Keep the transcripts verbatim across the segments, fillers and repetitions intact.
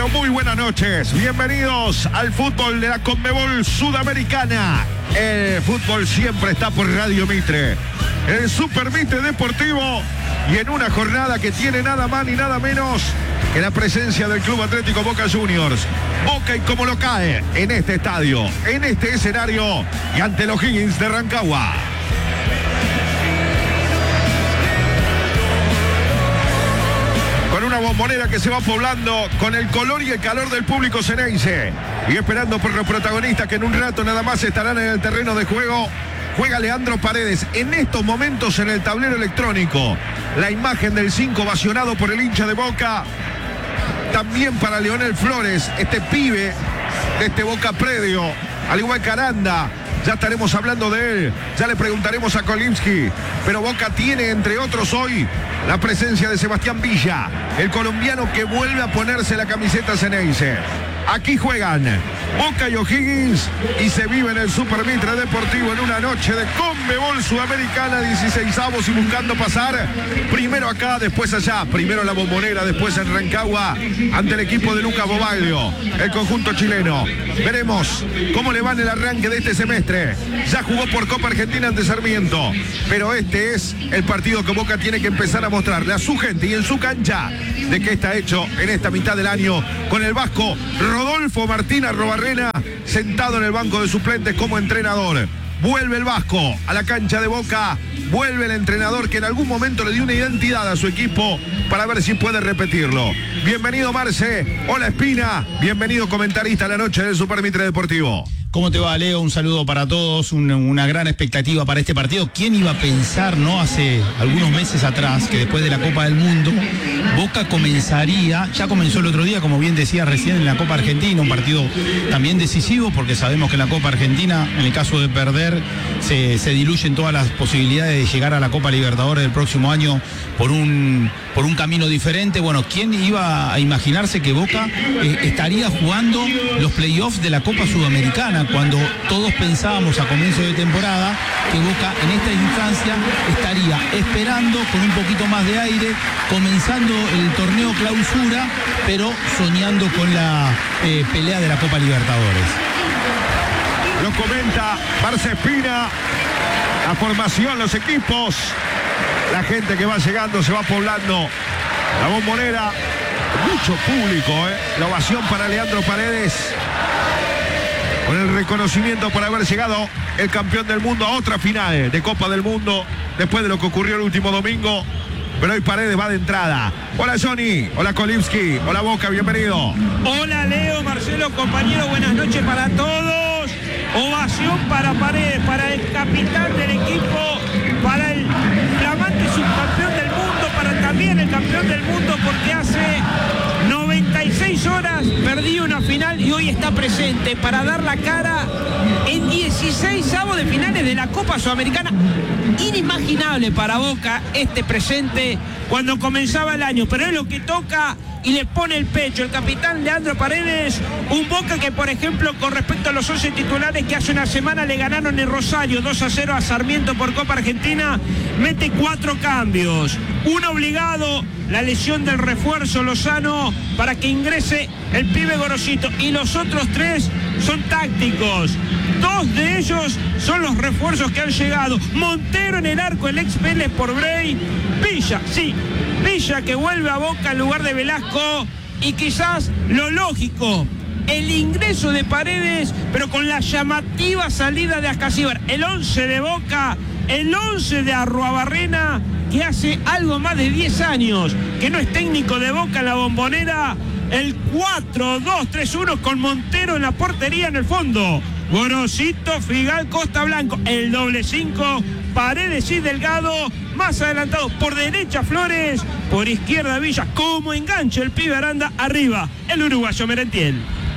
pero muy buenas noches. Bienvenidos al fútbol de la Conmebol Sudamericana. El fútbol siempre está por Radio Mitre. El Super Mitre Deportivo y en una jornada que tiene nada más ni nada menos que la presencia del Club Atlético Boca Juniors. Boca y como lo cae en este estadio, en este escenario y ante los Higgins de Rancagua. Con una bombonera que se va poblando con el color y el calor del público ceneice. Y esperando por los protagonistas que en un rato nada más estarán en el terreno de juego. Juega Leandro Paredes en estos momentos en el tablero electrónico. La imagen del cinco ovacionado por el hincha de Boca. También para Leonel Flores, este pibe de este Boca Predio. Al igual que Aranda. Ya estaremos hablando de él, ya le preguntaremos a Kolimski, pero Boca tiene entre otros hoy la presencia de Sebastián Villa, el colombiano que vuelve a ponerse la camiseta ceneice. Aquí juegan Boca y O'Higgins y se vive en el Super Mitre Deportivo en una noche de Conmebol Sudamericana, dieciseisavos y buscando pasar primero acá, después allá, primero la bombonera, después en Rancagua ante el equipo de Lucas Bobaglio, el conjunto chileno. Veremos cómo le va en el arranque de este semestre. Ya jugó por Copa Argentina ante Sarmiento, pero este es el partido que Boca tiene que empezar a mostrarle a su gente y en su cancha de qué está hecho en esta mitad del año con el vasco Rodolfo Martín Arrobarrena sentado en el banco de suplentes como entrenador. Vuelve el vasco a la cancha de Boca, vuelve el entrenador que en algún momento le dio una identidad a su equipo para ver si puede repetirlo. Bienvenido Marce, hola Espina, bienvenido comentarista a la noche del Super Mitre Deportivo. ¿Cómo te va, Leo? Un saludo para todos, una, una gran expectativa para este partido. ¿Quién iba a pensar, no, hace algunos meses atrás, que después de la Copa del Mundo, Boca comenzaría, ya comenzó el otro día, como bien decía recién, en la Copa Argentina, un partido también decisivo, porque sabemos que en la Copa Argentina, en el caso de perder, se, se diluyen todas las posibilidades de llegar a la Copa Libertadores del próximo año por un, por un camino diferente. Bueno, ¿quién iba a imaginarse que Boca eh, estaría jugando los playoffs de la Copa Sudamericana, cuando todos pensábamos a comienzo de temporada que Boca en esta instancia estaría esperando con un poquito más de aire, comenzando el torneo clausura, pero soñando con la eh, pelea de la Copa Libertadores? Lo comenta Marce Espina, la formación, los equipos, la gente que va llegando, se va poblando la bombonera, mucho público, ¿eh? La ovación para Leandro Paredes, con el reconocimiento por haber llegado el campeón del mundo a otra final de Copa del Mundo, después de lo que ocurrió el último domingo, pero hoy Paredes va de entrada. Hola Johnny, hola Kolimski, hola Boca, bienvenido. Hola Leo, Marcelo, compañero, buenas noches para todos. Ovación para Paredes, para el capitán del equipo, para el flamante subcampeón del mundo, para también el campeón del mundo, porque hace noventa y seis horas perdió una final y hoy está presente para dar la cara en dieciseisavos de finales de la Copa Sudamericana. Inimaginable para Boca este presente cuando comenzaba el año, pero es lo que toca y le pone el pecho el capitán Leandro Paredes. Un Boca que, por ejemplo, con respecto a los once titulares que hace una semana le ganaron en Rosario dos a cero a Sarmiento por Copa Argentina, mete cuatro cambios, uno obligado, la lesión del refuerzo Lozano para que ingrese el pibe Gorosito, y los otros tres son tácticos. Dos de ellos son los refuerzos que han llegado. Montero en el arco, el ex Vélez por Bray. Villa, sí, Villa que vuelve a Boca en lugar de Velasco. Y quizás lo lógico, el ingreso de Paredes, pero con la llamativa salida de Ascasíbar. El once de Boca, el once de Arruabarrena, que hace algo más de diez años que no es técnico de Boca en la bombonera. El cuatro dos tres uno con Montero en la portería en el fondo. Gorosito, Figal, Costa Blanco. El doble cinco, Paredes y Delgado. Más adelantado por derecha Flores, por izquierda Villa. Como enganche el pibe Aranda, arriba el uruguayo Merentiel.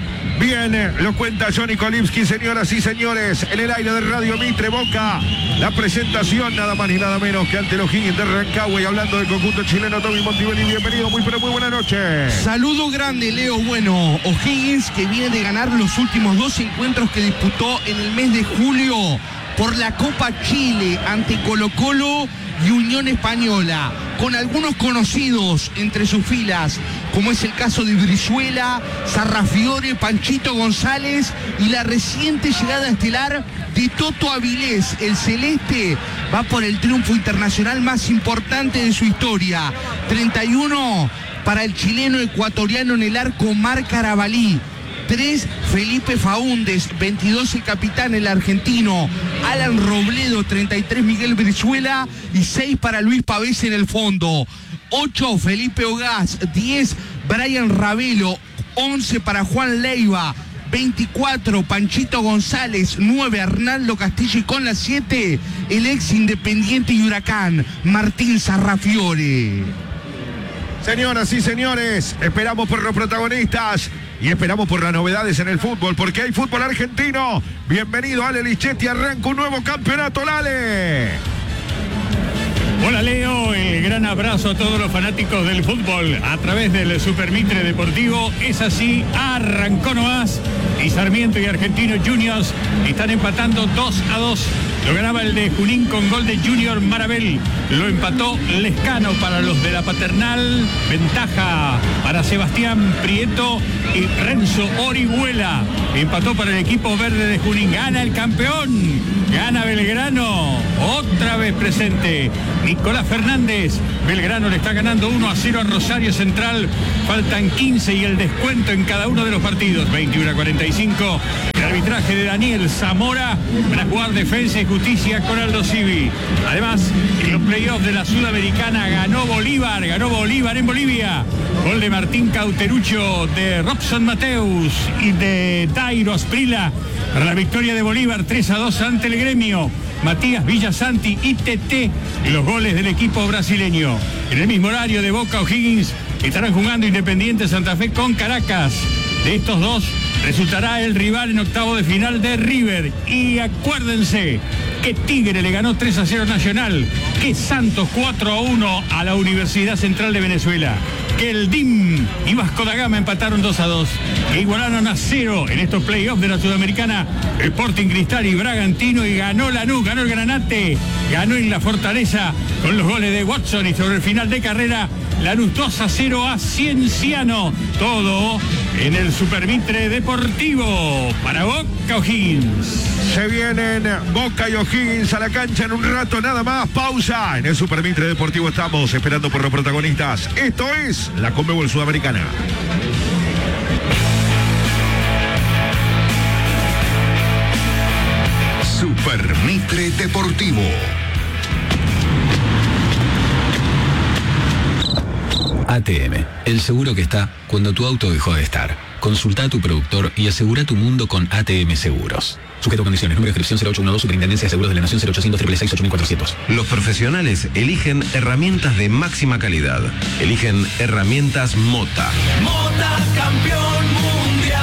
Bien, lo cuenta Johnny Kolimski, señoras y señores, en el aire de Radio Mitre Boca. La presentación nada más ni nada menos que ante los Higgins de Rancagua, y hablando del conjunto chileno, Tommy Montibelli, bienvenido, muy pero muy buena noche. Saludo grande, Leo. Bueno, O'Higgins, que viene de ganar los últimos dos encuentros que disputó en el mes de julio por la Copa Chile ante Colo-Colo y Unión Española, con algunos conocidos entre sus filas, como es el caso de Brizuela, Sarrafiore, Panchito González y la reciente llegada estelar de Toto Avilés. El celeste va por el triunfo internacional más importante de su historia. treinta y uno para el chileno ecuatoriano en el arco Marc Carabalí. tres, Felipe Faúndez, veintidós el capitán, el argentino, Alan Robledo, treinta y tres, Miguel Brizuela y seis para Luis Pavés en el fondo. ocho, Felipe Ogaz, diez, Brian Ravelo, once para Juan Leiva, veinticuatro, Panchito González, nueve, Arnaldo Castillo y con la siete, el ex Independiente y Huracán, Martín Sarrafiore. Señoras y señores, esperamos por los protagonistas y esperamos por las novedades en el fútbol, porque hay fútbol argentino. Bienvenido, Ale Lichetti, arranca un nuevo campeonato, Lale. Hola Leo, el gran abrazo a todos los fanáticos del fútbol a través del Super Mitre Deportivo. Es así, arrancó nomás y Sarmiento y Argentinos Juniors están empatando dos a dos. Lo ganaba el de Junín con gol de Junior Marabel. Lo empató Lescano para los de la Paternal. Ventaja para Sebastián Prieto y Renzo Orihuela. Empató para el equipo verde de Junín. Gana el campeón. Gana Belgrano. Otra vez presente Nicolás Fernández. Belgrano le está ganando uno a cero a Rosario Central. Faltan quince y el descuento en cada uno de los partidos. veintiuno a cuarenta y cinco. El arbitraje de Daniel Zamora para jugar Defensa y Justicia con Aldo Civi. Además, en los playoffs de la Sudamericana ganó Bolívar. Ganó Bolívar en Bolivia. Gol de Martín Cauterucho, de Robson Mateus y de Dairo Asprila para la victoria de Bolívar tres a dos ante el Gremio. Matías Villasanti y T T, los goles del equipo brasileño. En el mismo horario de Boca O'Higgins estarán jugando Independiente Santa Fe con Caracas. De estos dos resultará el rival en octavo de final de River. Y acuérdense que Tigre le ganó tres a cero a Nacional, que Santos cuatro a uno a la Universidad Central de Venezuela, que el D I M y Vasco da Gama empataron dos a dos, que igualaron a cero en estos playoffs de la Sudamericana Sporting Cristal y Bragantino, y ganó Lanús, ganó el Granate, ganó en la Fortaleza con los goles de Watson, y sobre el final de carrera Lanús dos a cero a Cienciano. Todo en el Supermitre Deportivo para Boca O'Higgins. Se vienen Boca y O'Higgins a la cancha en un rato nada más. Pausa. En el Supermitre Deportivo estamos esperando por los protagonistas. Esto es la Conmebol Sudamericana. Supermitre Deportivo. A T M, el seguro que está cuando tu auto dejó de estar. Consulta a tu productor y asegura tu mundo con A T M Seguros. Sujeto a condiciones. Número de inscripción cero ocho uno dos, Superintendencia de Seguros de la Nación, cero ochocientos, seis seis seis, ocho cuatrocientos. Los profesionales eligen herramientas de máxima calidad. Eligen herramientas Mota. Mota, campeón mundial.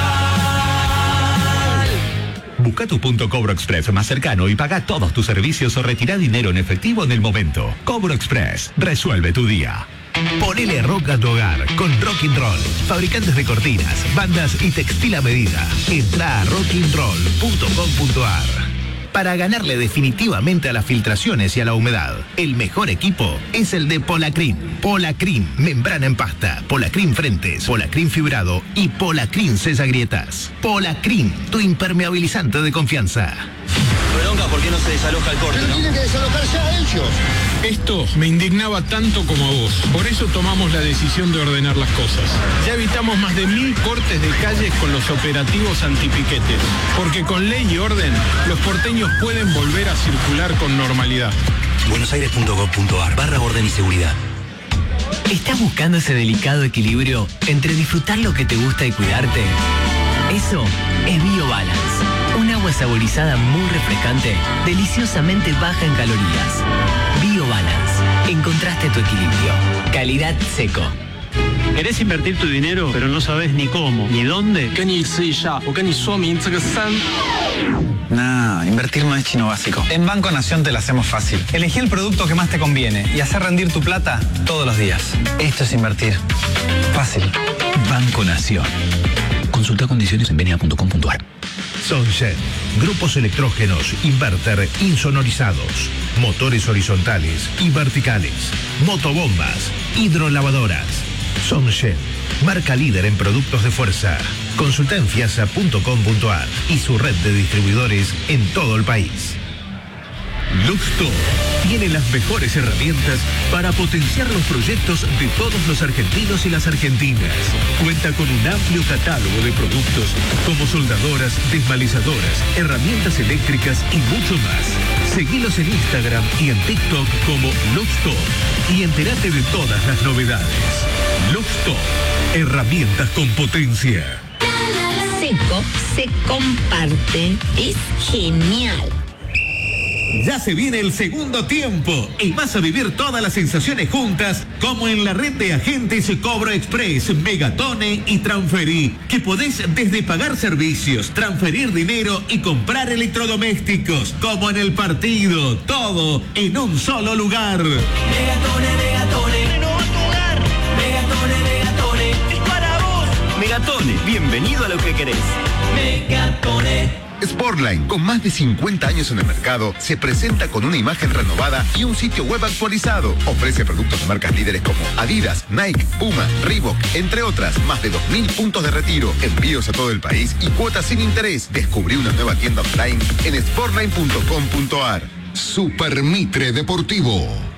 Busca tu punto Cobro Express más cercano y paga todos tus servicios o retira dinero en efectivo en el momento. Cobro Express, resuelve tu día. Ponele rock a tu hogar con Rockin' Roll. Fabricantes de cortinas, bandas y textil a medida. Entra a rockin roll punto com punto a r. Para ganarle definitivamente a las filtraciones y a la humedad, el mejor equipo es el de Polacrin. Polacrin, membrana en pasta, Polacrin frentes, Polacrin fibrado y Polacrin sella grietas. Polacrin, tu impermeabilizante de confianza. Bronca, ¿por qué no se desaloja el corte, no? Tienen que desalojar ya ellos. Esto me indignaba tanto como a vos. Por eso tomamos la decisión de ordenar las cosas. Ya evitamos más de mil cortes de calles con los operativos antipiquetes. Porque con ley y orden, los porteños pueden volver a circular con normalidad. buenosaires punto gov punto a r barra orden y seguridad. ¿Estás buscando ese delicado equilibrio entre disfrutar lo que te gusta y cuidarte? Eso es BioBalance. Un agua saborizada muy refrescante, deliciosamente baja en calorías. BioBalance. Encontraste tu equilibrio. Calidad seco. ¿Querés invertir tu dinero, pero no sabes ni cómo, ni dónde? Nah, invertir no es chino básico. En Banco Nación te lo hacemos fácil. Elegí el producto que más te conviene y hacer rendir tu plata todos los días. Esto es invertir. Fácil. Banco Nación. Consulta condiciones en benia punto com punto a r. Sonsen, grupos electrógenos, inverter insonorizados, motores horizontales y verticales, motobombas, hidrolavadoras. Sonsen, marca líder en productos de fuerza. Consulta en fiasa punto com punto ar y su red de distribuidores en todo el país. Luxtor tiene las mejores herramientas para potenciar los proyectos de todos los argentinos y las argentinas. Cuenta con un amplio catálogo de productos como soldadoras, desmalizadoras, herramientas eléctricas y mucho más. Seguilos en Instagram y en TikTok como Luxtor y entérate de todas las novedades. Luxtor, herramientas con potencia. Seco se comparte, es genial. Ya se viene el segundo tiempo y vas a vivir todas las sensaciones juntas como en la red de agentes Cobro Express, Megatone y Transferí, que podés desde pagar servicios, transferir dinero y comprar electrodomésticos, como en el partido, todo en un solo lugar. Megatone, Megatone, renová tu hogar. Megatone, Megatone, es para vos. Megatone, bienvenido a lo que querés. Megatone. Sportline, con más de cincuenta años en el mercado, se presenta con una imagen renovada y un sitio web actualizado. Ofrece productos de marcas líderes como Adidas, Nike, Puma, Reebok, entre otras. Más de dos mil puntos de retiro, envíos a todo el país y cuotas sin interés. Descubrí una nueva tienda offline en sportline punto com punto ar. Super Mitre Deportivo.